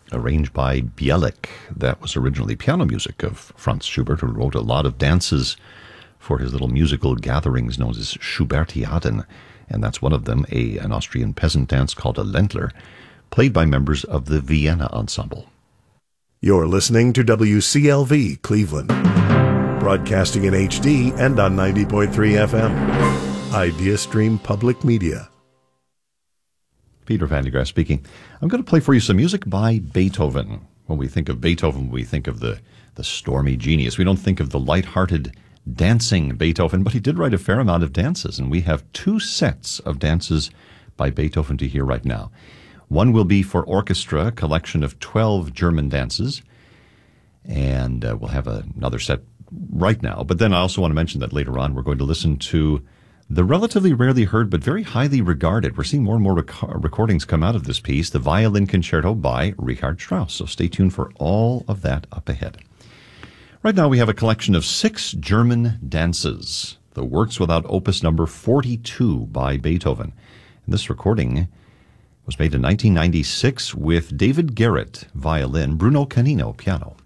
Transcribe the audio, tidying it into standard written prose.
arranged by Bielik. That was originally piano music of Franz Schubert, who wrote a lot of dances for his little musical gatherings known as Schubertiaden, and that's one of them, an Austrian peasant dance called a Ländler, played by members of the Vienna Ensemble. You're listening to WCLV Cleveland, broadcasting in HD and on 90.3 FM. IdeaStream Public Media. Peter Van de Graaf speaking. I'm going to play for you some music by Beethoven. When we think of Beethoven, we think of the stormy genius. We don't think of the light-hearted, dancing Beethoven, but he did write a fair amount of dances, and we have two sets of dances by Beethoven to hear right now. One will be for orchestra, a collection of 12 German dances, and we'll have another set right now. But then I also want to mention that later on we're going to listen to the relatively rarely heard but very highly regarded, we're seeing more and more recordings come out of this piece, the Violin Concerto by Richard Strauss. So stay tuned for all of that up ahead. Right now we have a collection of 6 German dances, the works without opus number 42 by Beethoven. And this recording was made in 1996 with David Garrett, violin, Bruno Canino, piano.